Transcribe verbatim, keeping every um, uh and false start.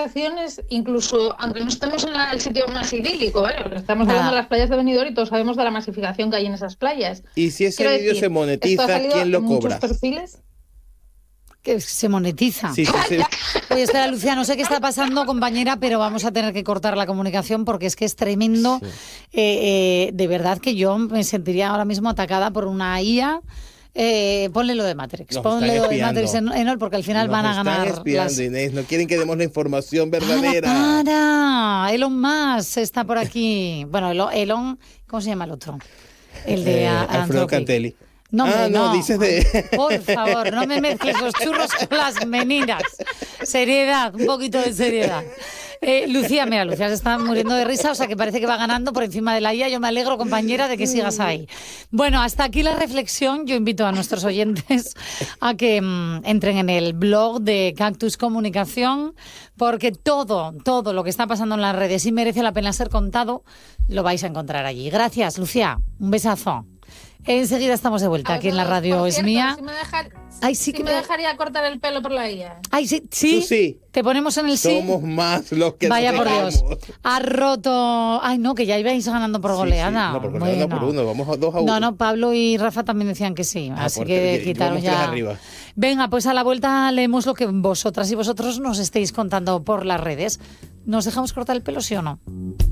vacaciones, incluso aunque no estemos en la, el sitio más idílico, ¿vale? Porque estamos ah. hablando de las playas de Benidorm y todos sabemos de la masificación que hay en esas playas. Y si ese vídeo se monetiza, ¿quién lo cobra? Perfiles. Que se monetiza. Sí, sí, sí. Oye, espera, Lucía, no sé qué está pasando, compañera, pero vamos a tener que cortar la comunicación porque es que es tremendo. Sí. Eh, eh, de verdad que yo me sentiría ahora mismo atacada por una I A. Eh, ponle lo de Matrix, Nos ponle lo de Matrix en, en porque al final Nos van a ganar. Están espiando, las... Inés, no quieren que demos la información verdadera. Para, para. Elon Musk está por aquí. Bueno, Elon, ¿cómo se llama el otro? El de eh, Alfredo Cantelli. No, hombre, ah, no, no, dices de... Por favor, no me mezcles los churros con las meninas. Seriedad, un poquito de seriedad. Eh, Lucía, mira, Lucía se está muriendo de risa, o sea que parece que va ganando por encima de la I A. Yo me alegro, compañera, de que sigas ahí. Bueno, hasta aquí la reflexión. Yo invito a nuestros oyentes a que mmm, entren en el blog de Cactus Comunicación, porque todo, todo lo que está pasando en las redes y merece la pena ser contado, lo vais a encontrar allí. Gracias, Lucía. Un besazo. Enseguida estamos de vuelta aquí en la radio Es Mía. Si me, dejar, Ay, sí si que me me dejaría cortar el pelo por la I A. Ay, sí, sí. Tú sí. Te ponemos en el sí. Somos más los que Vaya por dejamos. Dios. Ha roto. Ay, no, que ya ibais ganando por goleada. Sí, sí. No, por goleada bueno. por uno. Vamos a dos a uno. No, no, Pablo y Rafa también decían que sí. Ah, así que te, quitaron ya. Arriba. Venga, pues a la vuelta leemos lo que vosotras y vosotros nos estéis contando por las redes. ¿Nos dejamos cortar el pelo, sí o no?